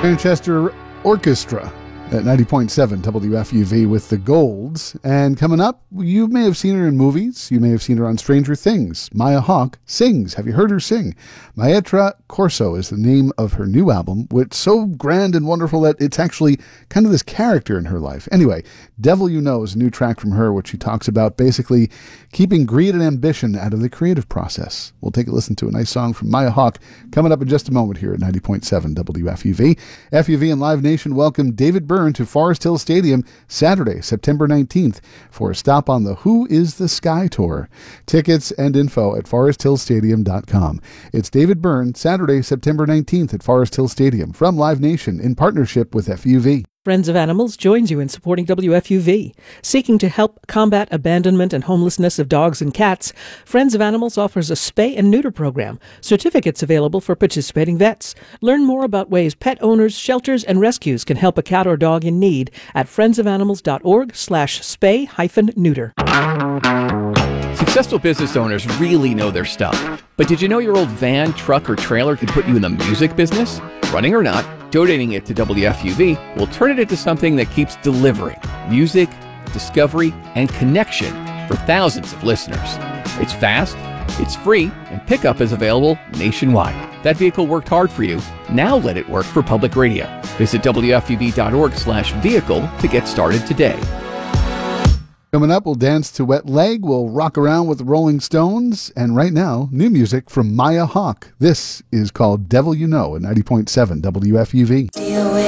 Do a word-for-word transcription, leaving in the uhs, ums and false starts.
Manchester Orchestra at ninety point seven W F U V with the Golds. And coming up, you may have seen her in movies. You may have seen her on Stranger Things. Maya Hawke sings. Have you heard her sing? Maetra Corso is the name of her new album, which is so grand and wonderful that it's actually kind of this character in her life. Anyway, Devil You Know is a new track from her, which she talks about basically keeping greed and ambition out of the creative process. We'll take a listen to a nice song from Maya Hawke coming up in just a moment here at ninety point seven W F U V. F U V and Live Nation welcome David Byrne to Forest Hill Stadium Saturday, September nineteenth for a stop on the Who is the Sky tour. Tickets and info at forest hill stadium dot com. It's David Byrne, Saturday, September nineteenth at Forest Hill Stadium from Live Nation in partnership with F U V. Friends of Animals joins you in supporting W F U V. Seeking to help combat abandonment and homelessness of dogs and cats, Friends of Animals offers a spay and neuter program. Certificates available for participating vets. Learn more about ways pet owners, shelters, and rescues can help a cat or dog in need at friendsofanimals.org slash spay hyphen neuter. Successful business owners really know their stuff. But did you know your old van, truck, or trailer could put you in the music business? Running or not, donating it to W F U V will turn it into something that keeps delivering music, discovery, and connection for thousands of listeners. It's fast, it's free, and pickup is available nationwide. That vehicle worked hard for you. Now let it work for public radio. Visit W F U V dot org slash vehicle to get started today. Coming up, we'll dance to Wet Leg, we'll rock around with the Rolling Stones, and right now, new music from Maya Hawke. This is called Devil You Know at ninety point seven W F U V.